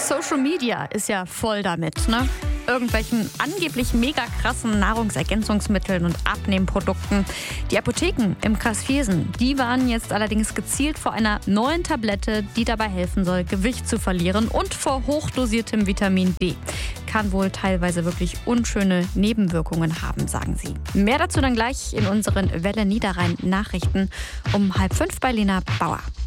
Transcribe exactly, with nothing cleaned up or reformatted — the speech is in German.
Social Media ist ja voll damit, ne? Irgendwelchen angeblich mega krassen Nahrungsergänzungsmitteln und Abnehmprodukten. Die Apotheken im Kreis Viersen, die warnen jetzt allerdings gezielt vor einer neuen Tablette, die dabei helfen soll, Gewicht zu verlieren und vor hochdosiertem Vitamin D. Kann wohl teilweise wirklich unschöne Nebenwirkungen haben, sagen sie. Mehr dazu dann gleich in unseren Welle Niederrhein Nachrichten um halb fünf bei Lena Bauer.